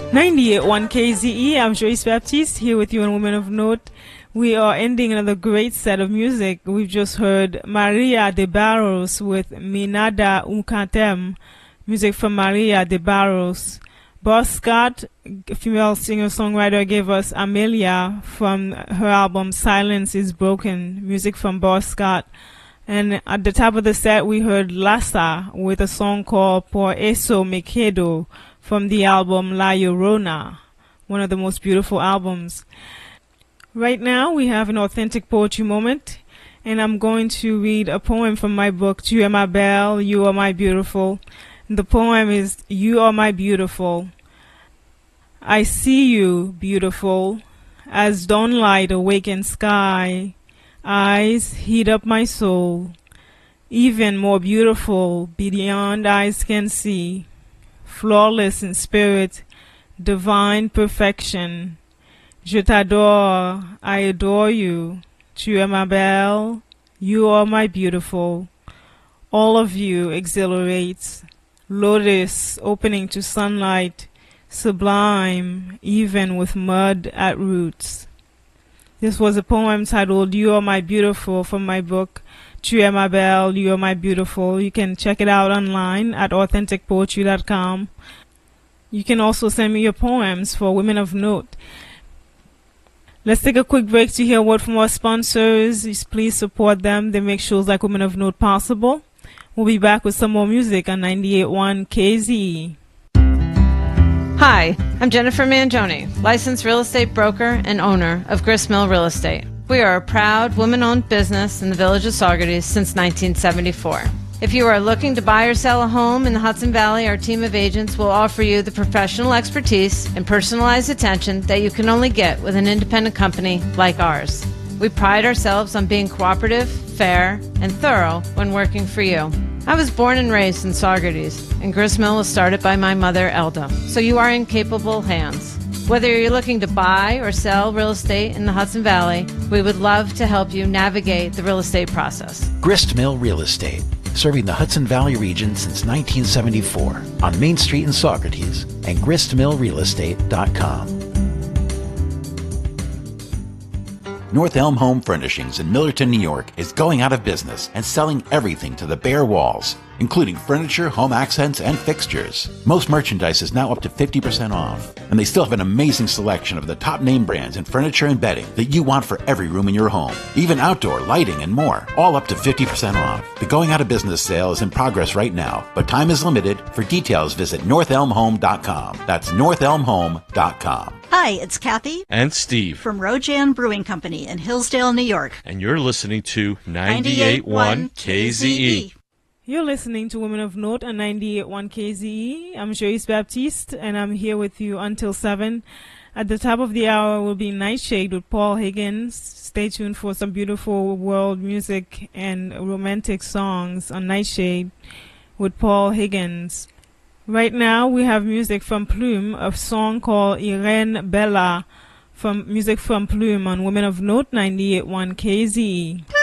98.1 KZE, I'm Joyce Baptiste here with you on Women of Note. We are ending another great set of music. We've just heard Maria de Barros with Minada Cantem, music from Maria de Barros. Boss Scott, female singer-songwriter, gave us Amelia from her album Silence is Broken, music from Boss Scott. And at the top of the set, we heard Lassa with a song called Por Eso Me Quedo from the album La Llorona, one of the most beautiful albums. Right now, we have an authentic poetry moment, and I'm going to read a poem from my book, Tu es ma belle, You are my beautiful. The poem is You are my beautiful. I see you, beautiful, as dawnlight awakens sky. Eyes heat up my soul, even more beautiful beyond eyes can see. Flawless in spirit, divine perfection. Je t'adore, I adore you. Tu es ma belle, you are my beautiful. All of you exhilarates. Lotus opening to sunlight, sublime even with mud at roots. This was a poem titled You Are My Beautiful from my book, Tu es ma belle, You Are My Beautiful. You can check it out online at authenticpoetry.com. You can also send me your poems for Women of Note. Let's take a quick break to hear a word from our sponsors. Please support them. They make shows like Women of Note possible. We'll be back with some more music on 98.1 KZE. Hi, I'm Jennifer Mangione, licensed real estate broker and owner of Gristmill Real Estate. We are a proud woman-owned business in the village of Saugerties since 1974. If you are looking to buy or sell a home in the Hudson Valley, our team of agents will offer you the professional expertise and personalized attention that you can only get with an independent company like ours. We pride ourselves on being cooperative, fair, and thorough when working for you. I was born and raised in Saugerties, and Gristmill was started by my mother, Elda, so you are in capable hands. Whether you're looking to buy or sell real estate in the Hudson Valley, we would love to help you navigate the real estate process. Gristmill Real Estate, serving the Hudson Valley region since 1974 on Main Street in Saugerties and gristmillrealestate.com. North Elm Home Furnishings in Millerton, New York is going out of business and selling everything to the bare walls, including furniture, home accents, and fixtures. Most merchandise is now up to 50% off, and they still have an amazing selection of the top name brands in furniture and bedding that you want for every room in your home, even outdoor lighting and more, all up to 50% off. The going out of business sale is in progress right now, but time is limited. For details, visit northelmhome.com. That's northelmhome.com. Hi, it's Kathy and Steve from Rojan Brewing Company in Hillsdale, New York. And you're listening to 98.1 KZE. You're listening to Women of Note on 98.1 KZE. I'm Joyce Baptiste, and I'm here with you until 7. At the top of the hour will be Nightshade with Paul Higgins. Stay tuned for some beautiful world music and romantic songs on Nightshade with Paul Higgins. Right now we have music from Plume, a song called Irene Bella, from music from Plume on Women of Note 98.1 KZE.